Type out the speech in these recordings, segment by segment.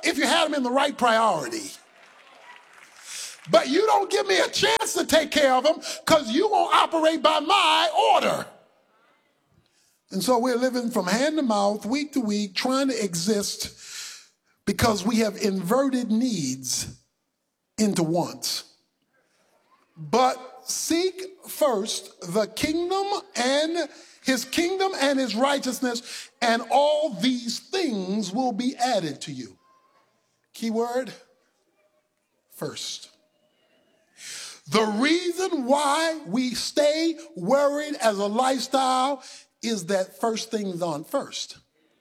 if you had them in the right priority. But you don't give me a chance to take care of them because you won't operate by my order. And so we're living from hand to mouth, week to week, trying to exist because we have inverted needs into wants. But seek first the kingdom and his righteousness, and all these things will be added to you. Keyword, first. The reason why we stay worried as a lifestyle is that first things aren't first.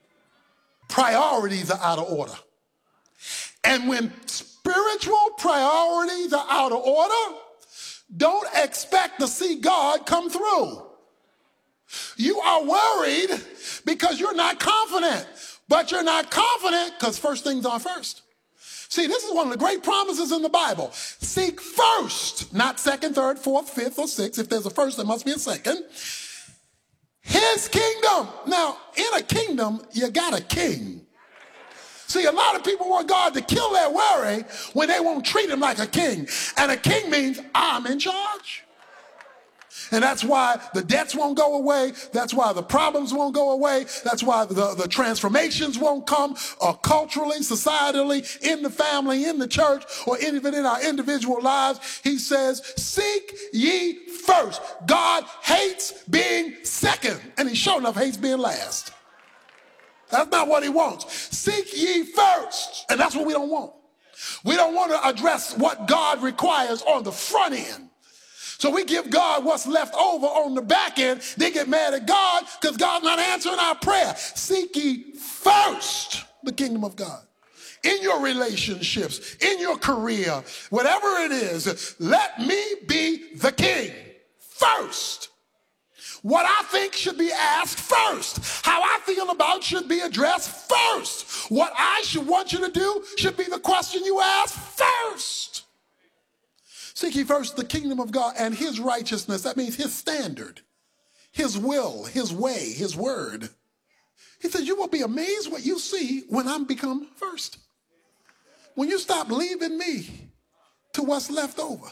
Priorities are out of order. And when spiritual priorities are out of order, don't expect to see God come through. You are worried because you're not confident, but you're not confident because first things are first. See, this is one of the great promises in the Bible. Seek first, not second, third, fourth, fifth, or sixth. If there's a first, there must be a second. His kingdom. Now, in a kingdom, you got a king. See, a lot of people want God to kill their worry when they won't treat him like a king. And a king means I'm in charge. And that's why the debts won't go away. That's why the problems won't go away. That's why the transformations won't come culturally, societally, in the family, in the church, or even in our individual lives. He says, seek ye first. God hates being second, and he sure enough hates being last. That's not what he wants. Seek ye first. And that's what we don't want. We don't want to address what God requires on the front end. So we give God what's left over on the back end. They get mad at God because God's not answering our prayer. Seek ye first the kingdom of God. In your relationships, in your career, whatever it is, let me be the king first. What I think should be asked first. How I feel about should be addressed first. What I should want you to do should be the question you ask first. Seek ye first the kingdom of God and his righteousness. That means his standard, his will, his way, his word. He says, you will be amazed what you see when I'm become first. When you stop leaving me to what's left over.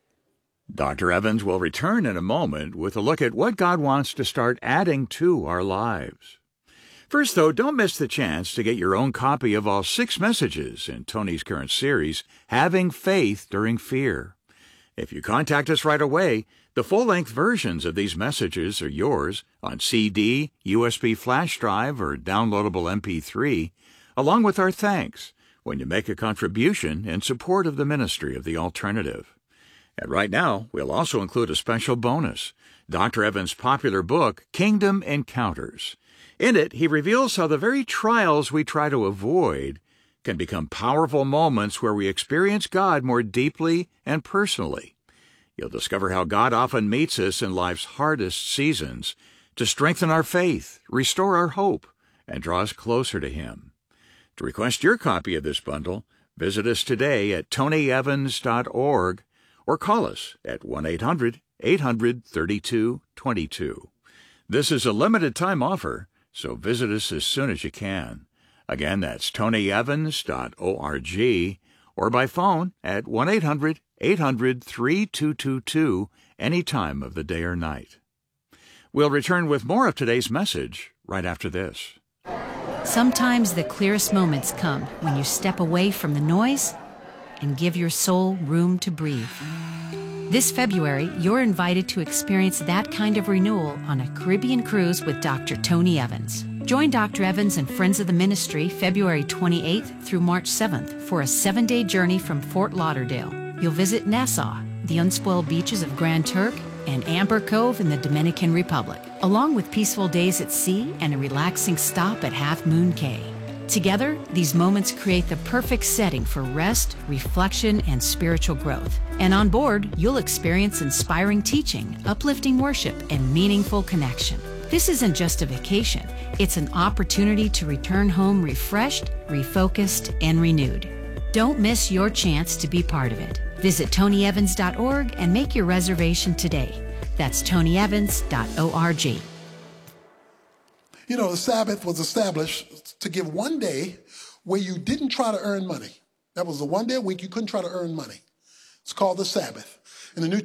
Dr. Evans will return in a moment with a look at what God wants to start adding to our lives. First, though, don't miss the chance to get your own copy of all 6 messages in Tony's current series, Having Faith During Fear. If you contact us right away, the full-length versions of these messages are yours on CD, USB flash drive, or downloadable MP3, along with our thanks when you make a contribution in support of the ministry of The Alternative. And right now, we'll also include a special bonus, Dr. Evans' popular book, Kingdom Encounters. In it, he reveals how the very trials we try to avoid can become powerful moments where we experience God more deeply and personally. You'll discover how God often meets us in life's hardest seasons to strengthen our faith, restore our hope, and draw us closer to him. To request your copy of this bundle, visit us today at tonyevans.org or call us at 1-800-800-3222. This is a limited-time offer, so visit us as soon as you can. Again, that's tonyevans.org or by phone at 1-800-800-3222 any time of the day or night. We'll return with more of today's message right after this. Sometimes the clearest moments come when you step away from the noise and give your soul room to breathe. This February, you're invited to experience that kind of renewal on a Caribbean cruise with Dr. Tony Evans. Join Dr. Evans and friends of the ministry February 28th through March 7th for a 7-day journey from Fort Lauderdale. You'll visit Nassau, the unspoiled beaches of Grand Turk, and Amber Cove in the Dominican Republic, along with peaceful days at sea and a relaxing stop at Half Moon Cay. Together, these moments create the perfect setting for rest, reflection, and spiritual growth. And on board, you'll experience inspiring teaching, uplifting worship, and meaningful connection. This isn't just a vacation. It's an opportunity to return home refreshed, refocused, and renewed. Don't miss your chance to be part of it. Visit tonyevans.org and make your reservation today. That's tonyevans.org. You know, the Sabbath was established to give one day where you didn't try to earn money. That was the one day a week you couldn't try to earn money. It's called the Sabbath. In the New